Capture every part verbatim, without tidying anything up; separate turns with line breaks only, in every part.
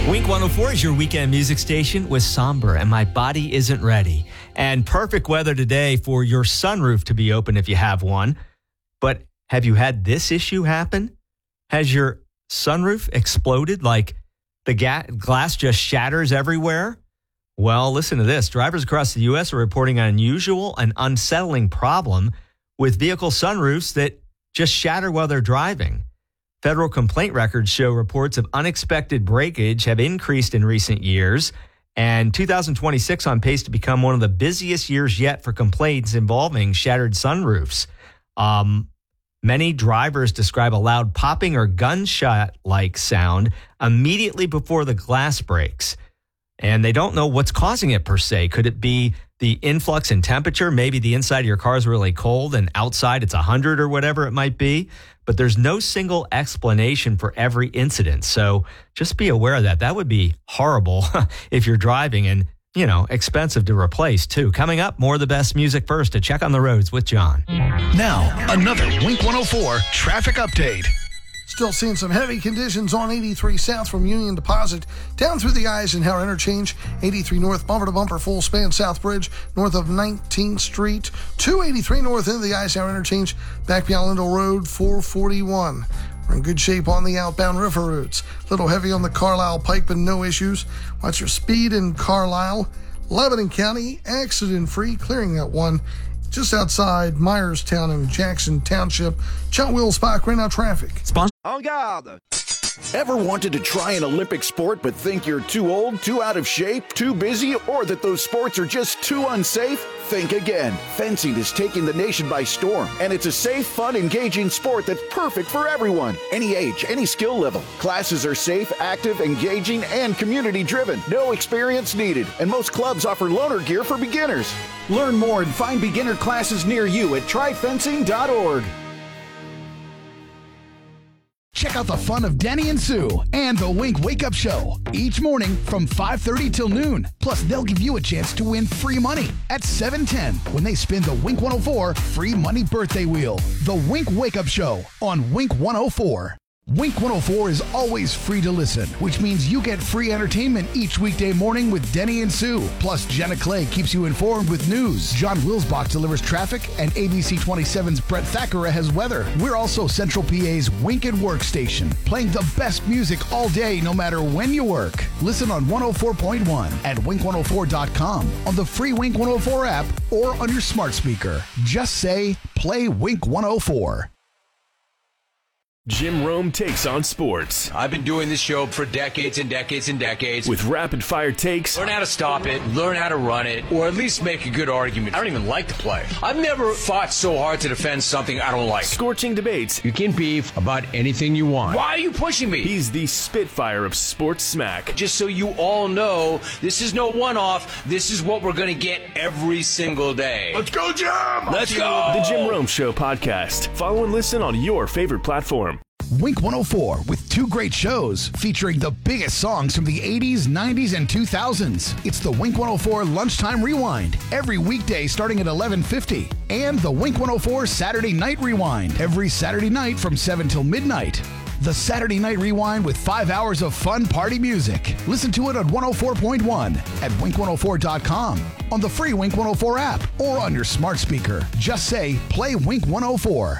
Wink one oh four is your weekend music station with Somber and My Body Isn't Ready. And perfect weather today for your sunroof to be open if you have one. But have you had this issue happen? Has your sunroof exploded, like the ga- glass just shatters everywhere? Well, listen to this. Drivers across the U S are reporting an unusual and unsettling problem with vehicle sunroofs that just shatter while they're driving. Federal complaint records show reports of unexpected breakage have increased in recent years, and two thousand twenty-six on pace to become one of the busiest years yet for complaints involving shattered sunroofs. Um, many drivers describe a loud popping or gunshot-like sound immediately before the glass breaks, and they don't know what's causing it per se. Could it be the influx in temperature? Maybe the inside of your car is really cold and outside it's one hundred or whatever it might be. But there's no single explanation for every incident. So just be aware of that. That would be horrible if you're driving and, you know, expensive to replace too. Coming up, more of the best music first to Check on the Roads with John.
Now, another Wink one oh four traffic update.
Still seeing some heavy conditions on eighty-three south from Union Deposit down through the Eisenhower Interchange, eighty-three north bumper to bumper full span South Bridge north of nineteenth Street, two eighty-three north into the Eisenhower Interchange back beyond Lindell Road, four forty-one. We're in good shape on the outbound river routes. A little heavy on the Carlisle Pike, but no issues. Watch your speed in Carlisle. Lebanon County, accident-free, clearing that one just outside Myerstown and Jackson Township. Chuck Wills Spot, right now traffic.
En garde! Ever wanted to try an Olympic sport but think you're too old, too out of shape, too busy, or that those sports are just too unsafe? Think again. Fencing is taking the nation by storm, and it's a safe, fun, engaging sport that's perfect for everyone. Any age, any skill level. Classes are safe, active, engaging, and community-driven. No experience needed, and most clubs offer loaner gear for beginners. Learn more and find beginner classes near you at try fencing dot org.
Check out the fun of Denny and Sue and the Wink Wake Up Show each morning from five thirty till noon. Plus, they'll give you a chance to win free money at seven ten when they spin the Wink one oh four free money birthday wheel. The Wink Wake Up Show on Wink one oh four. Wink one oh four is always free to listen, which means you get free entertainment each weekday morning with Denny and Sue. Plus, Jenna Clay keeps you informed with news. John Wilsbach delivers traffic, and A B C twenty-seven's Brett Thackeray has weather. We're also Central P A's Wink and Work station, playing the best music all day, no matter when you work. Listen on one oh four point one at wink one oh four dot com, on the free Wink one oh four app, or on your smart speaker. Just say, play Wink one oh four.
Jim Rome takes on sports.
I've been doing this show for decades and decades and decades.
With rapid-fire takes.
Learn how to stop it, learn how to run it, or at least make a good argument. I don't even like the play. I've never fought so hard to defend something I don't like.
Scorching debates.
You can beef about anything you want. Why are you pushing me?
He's the Spitfire of sports smack.
Just so you all know, this is no one-off. This is what we're going to get every single day.
Let's go, Jim!
Let's go!
The Jim Rome Show podcast. Follow and listen on your favorite platform.
Wink one oh four with two great shows featuring the biggest songs from the eighties, nineties, and two thousands. It's the Wink one oh four Lunchtime Rewind every weekday starting at eleven fifty, and the Wink one oh four Saturday Night Rewind every Saturday night from seven till midnight. The Saturday Night Rewind with five hours of fun party music. Listen to it on one oh four point one at wink one oh four dot com, on the free Wink one oh four app, or on your smart speaker. Just say, play Wink one oh four.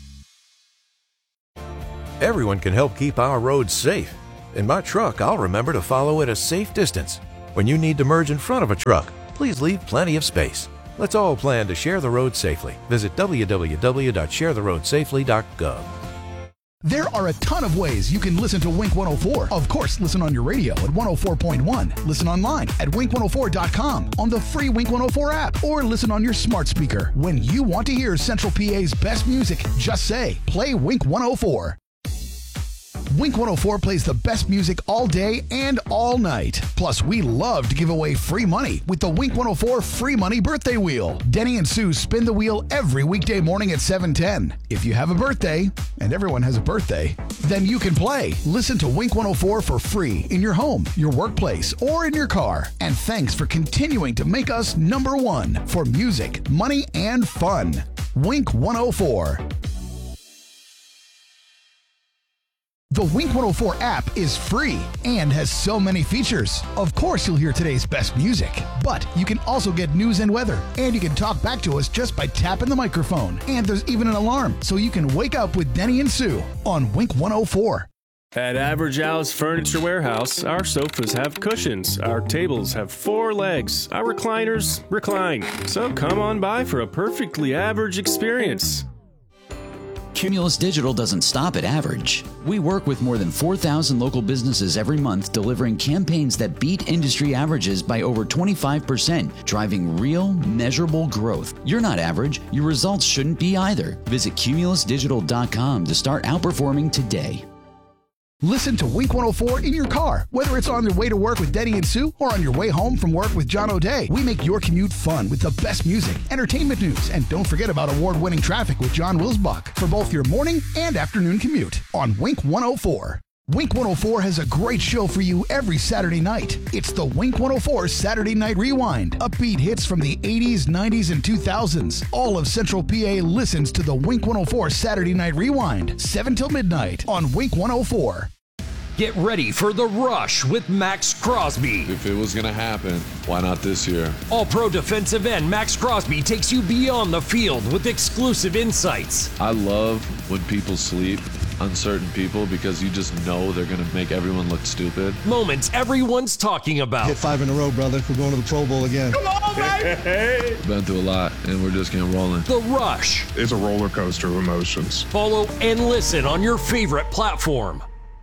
Everyone can help keep our roads safe. In my truck, I'll remember to follow at a safe distance. When you need to merge in front of a truck, please leave plenty of space. Let's all plan to share the road safely. Visit w w w dot share the road safely dot gov.
There are a ton of ways you can listen to Wink one oh four. Of course, listen on your radio at one oh four point one. Listen online at wink one oh four dot com, on the free Wink one oh four app, or listen on your smart speaker. When you want to hear Central P A's best music, just say, play Wink one oh four. Wink one oh four plays the best music all day and all night. Plus, we love to give away free money with the Wink one oh four Free Money Birthday Wheel. Denny and Sue spin the wheel every weekday morning at seven ten. If you have a birthday, and everyone has a birthday, then you can play. Listen to Wink one oh four for free in your home, your workplace, or in your car. And thanks for continuing to make us number one for music, money, and fun. Wink one oh four. The Wink one oh four app is free and has so many features. Of course, you'll hear today's best music, but you can also get news and weather, and you can talk back to us just by tapping the microphone. And there's even an alarm, so you can wake up with Denny and Sue on Wink one oh four.
At Average Al's Furniture Warehouse, our sofas have cushions, our tables have four legs, our recliners recline. So come on by for a perfectly average experience.
Cumulus Digital doesn't stop at average. We work with more than four thousand local businesses every month, delivering campaigns that beat industry averages by over twenty-five percent, driving real, measurable growth. You're not average. Your results shouldn't be either. Visit cumulus digital dot com to start outperforming today.
Listen to Wink one oh four in your car, whether it's on your way to work with Denny and Sue or on your way home from work with John O'Day. We make your commute fun with the best music, entertainment news, and don't forget about award-winning traffic with John Wilsbach for both your morning and afternoon commute on Wink one oh four. Wink one oh four has a great show for you every Saturday night. It's the Wink one oh four Saturday Night Rewind. Upbeat hits from the eighties, nineties, and two thousands. All of Central P A listens to the Wink one oh four Saturday Night Rewind, seven till midnight on Wink one oh four.
Get ready for The Rush with Max Crosby.
If it was going to happen, why not this year?
All-pro defensive end Max Crosby takes you beyond the field with exclusive insights.
I love when people sleep, uncertain people, because you just know they're going to make everyone look stupid.
Moments everyone's talking about.
Hit five in a row, brother. We're going to the Pro Bowl again.
Come on, baby!
Been through a lot, and we're just getting rolling.
The Rush.
It's a roller coaster of emotions.
Follow and listen on your favorite platform.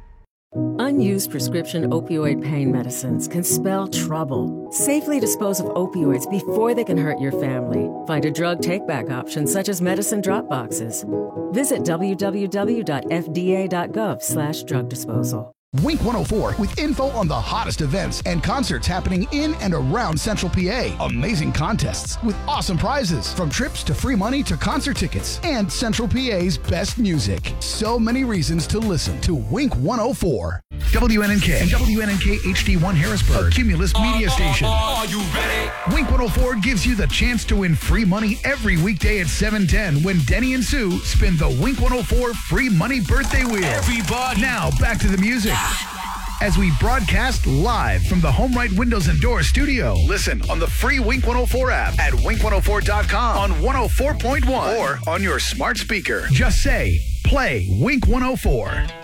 Unused prescription opioid pain medicines can spell trouble. Safely dispose of opioids before they can hurt your family. Find a drug take-back option such as medicine drop boxes. Visit w w w dot f d a dot gov slash drug disposal.
Wink one oh four with info on the hottest events and concerts happening in and around Central P A. Amazing contests with awesome prizes, from trips to free money to concert tickets, and Central P A's best music. So many reasons to listen to Wink one oh four. W N N K and W N N K H D one Harrisburg, a Cumulus media station.
Are you ready?
Wink one oh four gives you the chance to win free money every weekday at seven ten when Denny and Sue spin the Wink one oh four free money birthday wheel.
Everybody.
Now back to the music. As we broadcast live from the Home Right Windows and Doors studio. Listen on the free Wink one oh four app at wink one oh four dot com on one oh four point one or on your smart speaker. Just say, play Wink one oh four.